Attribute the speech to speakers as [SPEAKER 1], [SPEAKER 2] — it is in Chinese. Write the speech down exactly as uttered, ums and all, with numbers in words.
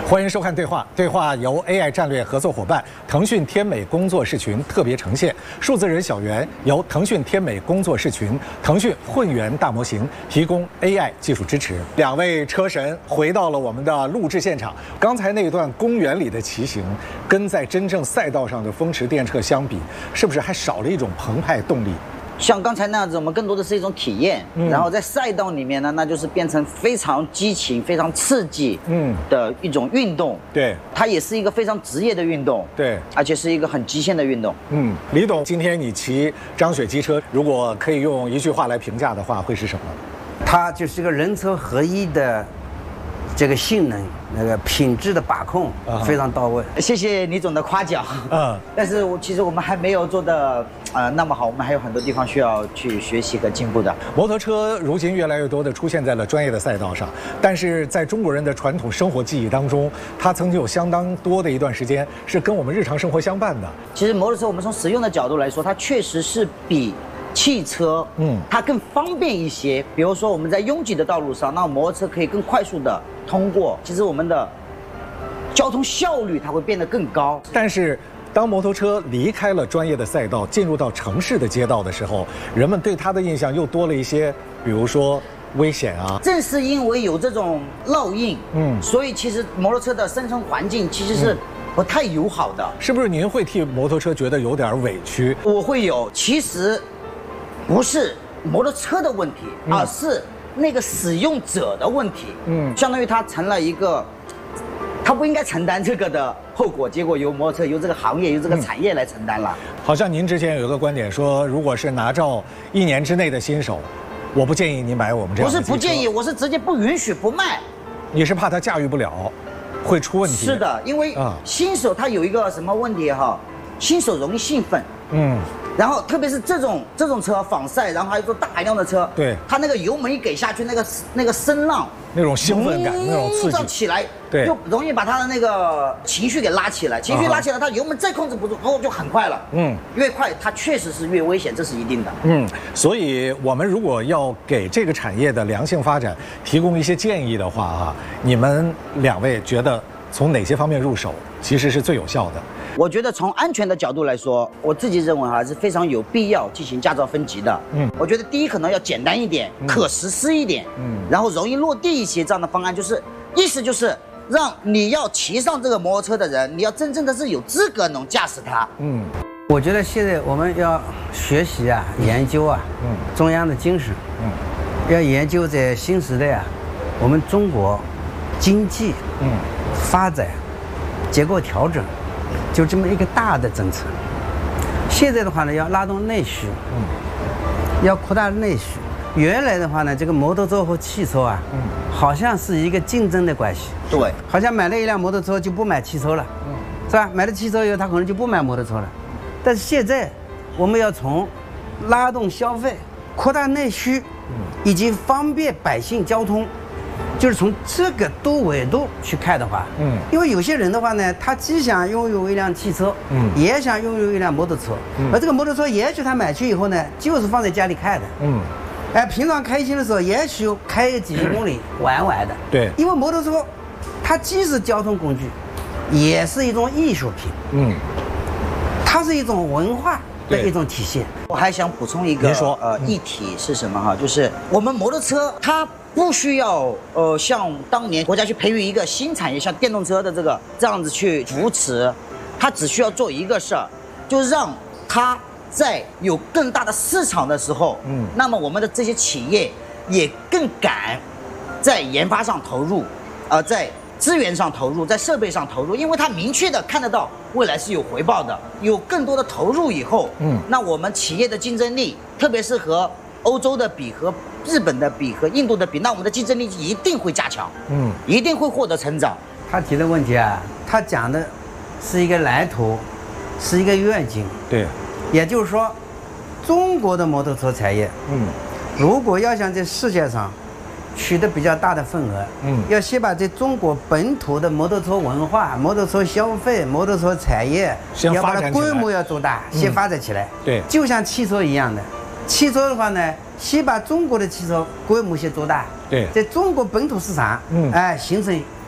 [SPEAKER 1] 欢迎收看对话。对话由 A I 战略合作伙伴腾讯天美工作室群特别呈现，数字人小袁由腾讯天美工作室群、腾讯混元大模型提供 A I 技术支持。两位车神回到了我们的录制现场。刚才那段公园里的骑行，跟在真正赛道上的风驰电掣相比，是不是还少了一种澎湃动力？
[SPEAKER 2] 像刚才那样子，我们更多的是一种体验，嗯、然后在赛道里面呢，那就是变成非常激情、非常刺激，嗯的一种运动。对，它也是一个非常职业的运动，对，而且是一个很极限的运动。嗯，
[SPEAKER 1] 李董，今天你骑张雪机车，如果可以用一句话来评价的话，会是什么？
[SPEAKER 3] 它就是个人车合一的这个性能。 那个品质的把控非常到位，
[SPEAKER 2] 谢谢李总的夸奖。嗯，但是我其实我们还没有做的呃那么好，我们还有很多地方需要去学习和进步的。
[SPEAKER 1] 摩托车如今越来越多的出现在了专业的赛道上，但是在中国人的传统生活记忆当中，它曾经有相当多的一段时间是跟我们日常生活相伴的。
[SPEAKER 2] 其实摩托车我们从实用的角度来说，它确实是比 汽车，嗯，它更方便一些。比如说我们在拥挤的道路上，那摩托车可以更快速的通过。其实我们的交通效率它会变得更高。
[SPEAKER 1] 但是，当摩托车离开了专业的赛道，进入到城市的街道的时候，人们对它的印象又多了一些，比如说危险啊。
[SPEAKER 2] 正是因为有这种烙印，嗯，所以其实摩托车的生存环境其实是 不太友好的。
[SPEAKER 1] 是不是您会替摩托车觉得有点委屈？
[SPEAKER 2] 我会有，其实 不是摩托车的问题，嗯、而是那个使用者的问题。嗯，相当于他成了一个，他不应该承担这个的后果，结果由摩托车、由这个行业、由这个产业来承担了。
[SPEAKER 1] 嗯、好像您之前有一个观点说，如果是拿照一年之内的新手，我不建议你买我们这样的。
[SPEAKER 2] 不是不建议，我是直接不允许不卖。
[SPEAKER 1] 你是怕他驾驭不了，会出问题？
[SPEAKER 2] 是的，因为新手他有一个什么问题哈？新手容易兴奋。嗯。 然后，特别是这种这种车仿赛，然后还有做大排量的车，对，它那个油门一给下去，那个那个声浪，
[SPEAKER 1] 那种兴奋感，那种刺激
[SPEAKER 2] 起来，对，就容易把他的那个情绪给拉起来，情绪拉起来，他油门再控制不住，哦，就很快了。嗯，越快它确实是越危险，这是一定的。
[SPEAKER 1] 嗯，所以我们如果要给这个产业的良性发展提供一些建议的话啊，你们两位觉得从哪些方面入手其实是最有效的？
[SPEAKER 2] 我觉得从安全的角度来说，我自己认为还是非常有必要进行驾照分级的。嗯，我觉得第一可能要简单一点，嗯、可实施一点，嗯，然后容易落地一些。这样的方案就是，意思就是让你要骑上这个摩托车的人，你要真正的是有资格能驾驶它。嗯，
[SPEAKER 3] 我觉得现在我们要学习啊，研究啊，嗯，中央的精神，嗯，要研究在新时代啊，我们中国经济嗯发展结构调整。 就这么一个大的政策，现在的话呢，要拉动内需，嗯，要扩大内需。原来的话呢，这个摩托车和汽车啊，嗯，好像是一个竞争的关系，对，好像买了一辆摩托车就不买汽车了，嗯，是吧？买了汽车以后，他可能就不买摩托车了。但是现在，我们要从拉动消费、扩大内需，嗯，以及方便百姓交通。 就是从这个多维度去看的话，嗯，因为有些人的话呢，他既想拥有一辆汽车，嗯，也想拥有一辆摩托车，嗯，而这个摩托车也许他买去以后呢，就是放在家里开的，嗯，哎，平常开心的时候，也许开几十公里玩玩的，对，因为摩托车，它既是交通工具，也是一种艺术品，嗯，它是一种文化的一种体现。
[SPEAKER 2] 我还想补充一个，说呃议题是什么哈？就是我们摩托车它 不需要呃像当年国家去培育一个新产业，像电动车的这个这样子去扶持，它只需要做一个事儿，就是让它在有更大的市场的时候，嗯，那么我们的这些企业也更敢在研发上投入，呃，在资源上投入，在设备上投入，因为它明确的看得到未来是有回报的，有更多的投入以后，嗯，那我们企业的竞争力，特别是和 欧洲的比和日本的比和印度的比，那我们的竞争力一定会加强，嗯，一定会获得成长。
[SPEAKER 3] 他提的问题啊，他讲的是一个蓝图，是一个愿景，对，也就是说，中国的摩托车产业，嗯，如果要想在世界上取得比较大的份额，嗯，要先把在中国本土的摩托车文化、摩托车消费、摩托车产业，要把它规模要做大，先发展起来，对，就像汽车一样的。 汽车的话呢，先把中国的汽车规模先做大，对，在中国本土市场，嗯，哎，形成